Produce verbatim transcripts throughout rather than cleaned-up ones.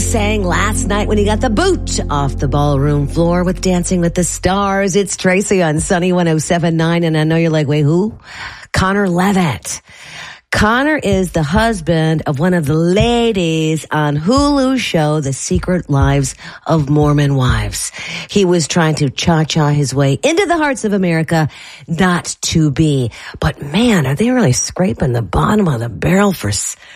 sang last night when he got the boot off the ballroom floor with Dancing with the Stars. It's Tracy on Sunny one oh seven point nine, and I know you're like, wait, who? Connor Levitt. Connor is the husband of one of the ladies on Hulu's show, The Secret Lives of Mormon Wives. He was trying to cha-cha his way into the hearts of America, not to be. But man, are they really scraping the bottom of the barrel for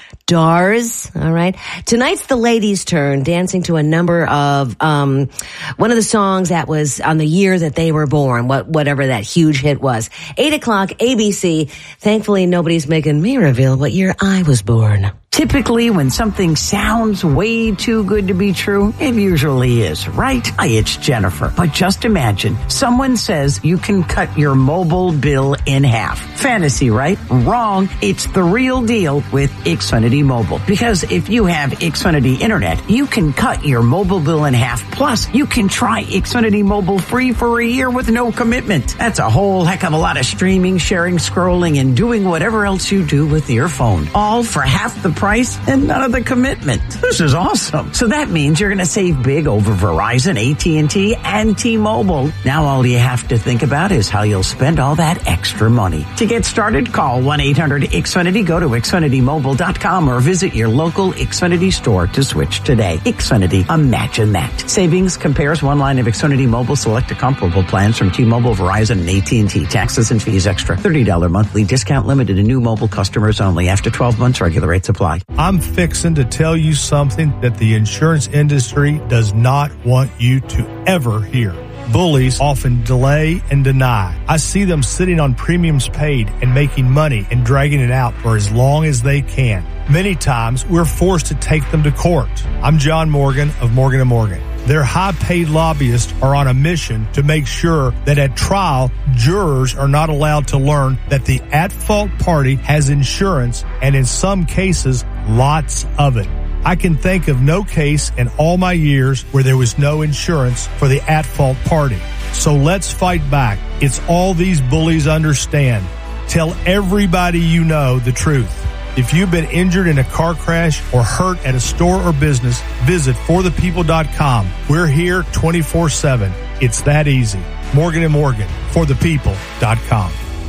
stars? All right. Tonight's the ladies' turn, dancing to a number of, um, one of the songs that was on the year that they were born, what, whatever that huge hit was. Eight o'clock, A B C. Thankfully, nobody's making me reveal what year I was born. Typically, when something sounds way too good to be true, it usually is, right? Hi, it's Jennifer. But just imagine, someone says you can cut your mobile bill in half. Fantasy, right? Wrong. It's the real deal with Xfinity Mobile. Because if you have Xfinity Internet, you can cut your mobile bill in half. Plus, you can try Xfinity Mobile free for a year with no commitment. That's a whole heck of a lot of streaming, sharing, scrolling, and doing whatever else you do with your phone. All for half the price. Price and none of the commitment. This is awesome. So that means you're going to save big over Verizon, A T and T, and T-Mobile. Now all you have to think about is how you'll spend all that extra money. To get started, call one eight hundred X Finity, go to Xfinity Mobile dot com, or visit your local Xfinity store to switch today. Xfinity, imagine that. Savings compares one line of Xfinity Mobile, select a comparable plans from T-Mobile, Verizon, and A T and T. Taxes and fees extra. thirty dollars monthly discount limited to new mobile customers only. After twelve months, regular rates apply. I'm fixing to tell you something that the insurance industry does not want you to ever hear. Bullies often delay and deny. I see them sitting on premiums paid and making money and dragging it out for as long as they can. Many times, we're forced to take them to court. I'm John Morgan of Morgan and Morgan. Their high-paid lobbyists are on a mission to make sure that at trial, jurors are not allowed to learn that the at-fault party has insurance, and in some cases, lots of it. I can think of no case in all my years where there was no insurance for the at-fault party. So let's fight back. It's all these bullies understand. Tell everybody you know the truth. If you've been injured in a car crash or hurt at a store or business, visit for the people dot com. We're here twenty-four seven. It's that easy. Morgan and Morgan, for the people dot com.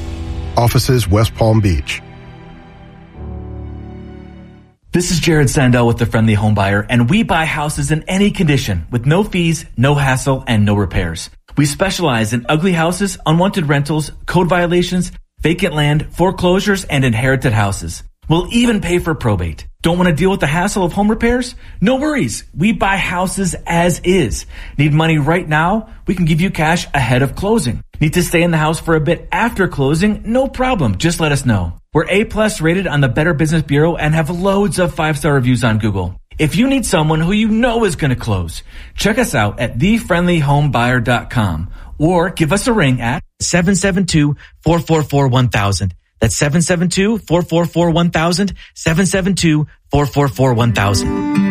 Offices, West Palm Beach. This is Jared Sandell with The Friendly Home Buyer, and we buy houses in any condition with no fees, no hassle, and no repairs. We specialize in ugly houses, unwanted rentals, code violations, vacant land, foreclosures, and inherited houses. We'll even pay for probate. Don't want to deal with the hassle of home repairs? No worries. We buy houses as is. Need money right now? We can give you cash ahead of closing. Need to stay in the house for a bit after closing? No problem. Just let us know. We're A-plus rated on the Better Business Bureau and have loads of five-star reviews on Google. If you need someone who you know is going to close, check us out at the friendly home buyer dot com or give us a ring at seven seven two, four four four, one thousand. That's seven seven two, four four four, one thousand, seven seven two, four four four, one thousand.